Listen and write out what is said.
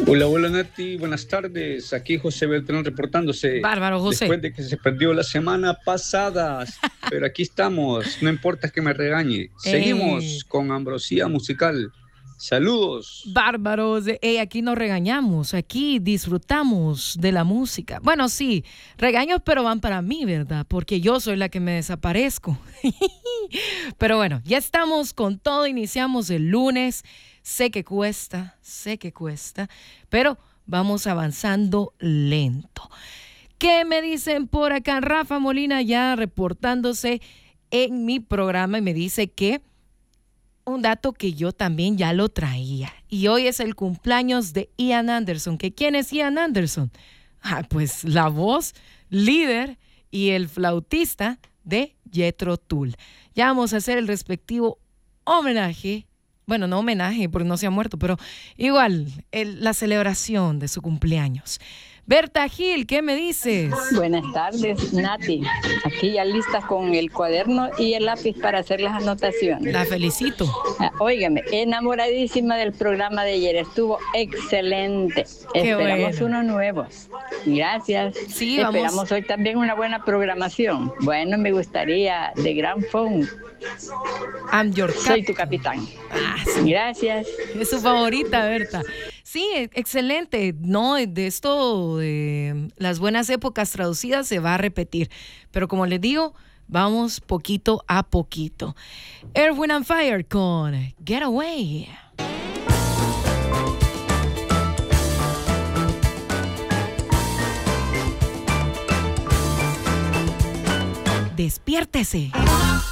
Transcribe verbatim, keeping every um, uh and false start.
Hola, hola Nati, buenas tardes. Aquí José Beltrán reportándose. Bárbaro, José. Después de que se perdió la semana pasada, pero aquí estamos, no importa que me regañe. Seguimos Ey. con Ambrosía Musical. Saludos. Bárbaros, hey, aquí no regañamos, aquí disfrutamos de la música. Bueno, sí, regaños, pero van para mí, ¿verdad? Porque yo soy la que me desaparezco. Pero bueno, ya estamos con todo, iniciamos el lunes. Sé que cuesta, sé que cuesta, pero vamos avanzando lento. ¿Qué me dicen por acá? Rafa Molina ya reportándose en mi programa y me dice que un dato que yo también ya lo traía. Y hoy es el cumpleaños de Ian Anderson. ¿Que quién es Ian Anderson? Ah, pues la voz, líder y el flautista de Jethro Tull. Ya vamos a hacer el respectivo homenaje. Bueno, no homenaje porque no se ha muerto, pero igual el, la celebración de su cumpleaños. Berta Gil, ¿qué me dices? Buenas tardes, Nati. Aquí ya lista con el cuaderno y el lápiz para hacer las anotaciones. La felicito. Ah, óigame, enamoradísima del programa de ayer. Estuvo excelente. Qué Esperamos bueno. unos nuevos. Gracias. Sí, vamos. Esperamos hoy también una buena programación. Bueno, me gustaría de Gran Funk. I'm your Soy tu captain. capitán. Ah, sí. Gracias. Es su favorita, Berta. Sí, excelente. No, de esto de las buenas épocas traducidas se va a repetir. Pero como les digo, vamos poquito a poquito. Earth, Wind and Fire con Get Away. Despiértese.